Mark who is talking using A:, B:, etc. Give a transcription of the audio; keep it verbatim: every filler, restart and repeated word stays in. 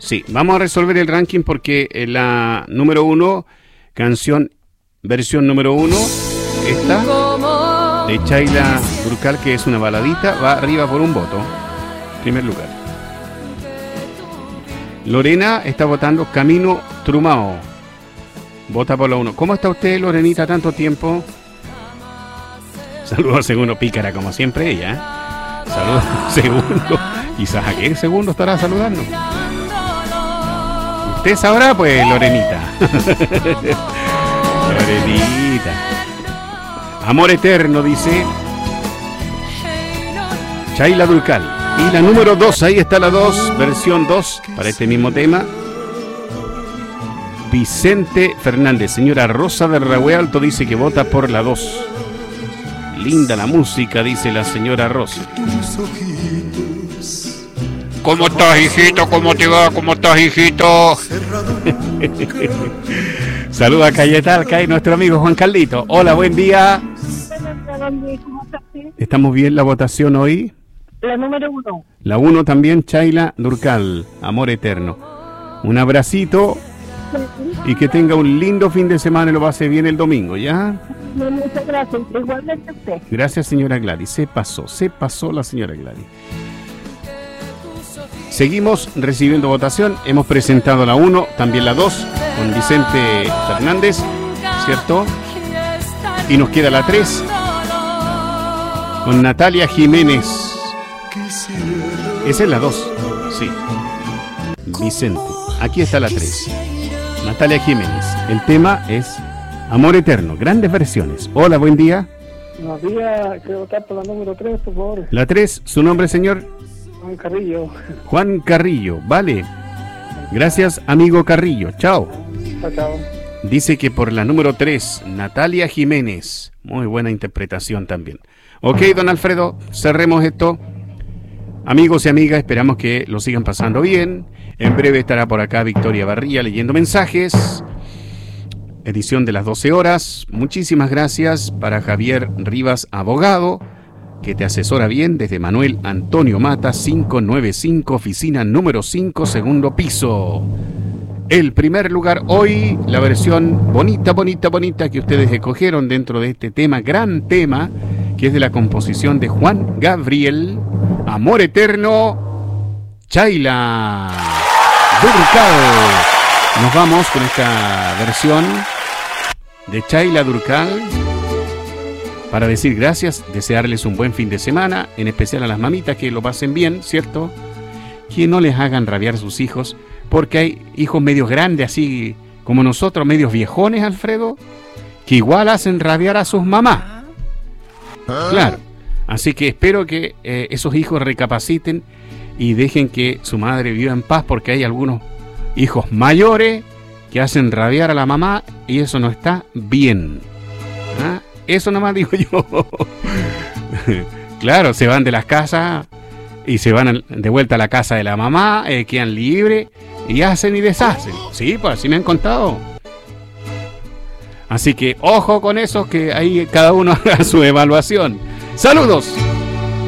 A: Sí, vamos a resolver el ranking porque la número uno, canción, versión número uno, esta de Chayla Durcal, que es una baladita, va arriba por un voto. Primer lugar. Lorena está votando Camino Trumao. Vota por la uno. ¿Cómo está usted, Lorenita, tanto tiempo? Saludos segundo, pícara como siempre ella. ¿eh? Saludos segundo. Quizás a qué segundo estará saludando. Usted sabrá, pues, Lorenita. Lorenita. Amor eterno, dice Chayla Durcal. Y la número dos, ahí está la dos, versión dos, para este mismo tema. Vicente Fernández. Señora Rosa de Ragüe Alto dice que vota por la dos. Linda la música, dice la señora Rosa. ¿Cómo estás, hijito? ¿Cómo te va? ¿Cómo estás, hijito? Saluda a Cayetalca y nuestro amigo Juan Carlito. Hola, buen día. ¿Estamos bien la votación hoy?
B: La número uno.
A: La uno también, Chayla Durcal, Amor Eterno. Un abracito y que tenga un lindo fin de semana y lo pase bien el domingo, ¿ya?
B: Muchas gracias, igualmente usted.
A: Gracias, señora Gladys. Se pasó, se pasó la señora Gladys. Seguimos recibiendo votación. Hemos presentado la uno, también la dos, con Vicente Fernández, ¿cierto? Y nos queda la tres, con Natalia Jiménez. Esa es la dos, sí. Vicente. Aquí está la tres. Natalia Jiménez. El tema es Amor Eterno. Grandes versiones. Hola, buen día.
B: Buenos días. Quiero votar por la número tres, por favor.
A: La tres, ¿su nombre, señor?
B: Juan Carrillo.
A: Juan Carrillo, vale. Gracias, amigo Carrillo. Chao.
B: Chao, chao.
A: Dice que por la número tres, Natalia Jiménez. Muy buena interpretación también. Ok, don Alfredo, cerremos esto. Amigos y amigas, esperamos que lo sigan pasando bien. En breve estará por acá Victoria Barría leyendo mensajes. Edición de las doce horas. Muchísimas gracias para Javier Rivas, abogado, que te asesora bien desde Manuel Antonio Mata, quinientos noventa y cinco, oficina número cinco, segundo piso. El primer lugar hoy, la versión bonita, bonita, bonita que ustedes escogieron dentro de este tema, gran tema, que es de la composición de Juan Gabriel, Amor Eterno, Chayla Durcal. Nos vamos con esta versión de Chayla Durcal para decir gracias, desearles un buen fin de semana, en especial a las mamitas, que lo pasen bien, ¿cierto? Que no les hagan rabiar sus hijos, porque hay hijos medios grandes, así como nosotros, medios viejones, Alfredo, que igual hacen rabiar a sus mamás. Claro. Así que espero que eh, esos hijos recapaciten y dejen que su madre viva en paz, porque hay algunos hijos mayores que hacen rabiar a la mamá y eso no está bien. ¿Ah? Eso nomás digo yo. Claro, se van de las casas y se van de vuelta a la casa de la mamá, eh, quedan libres y hacen y deshacen. Sí, pues así me han contado. Así que ojo con eso, que ahí cada uno haga su evaluación. ¡Saludos!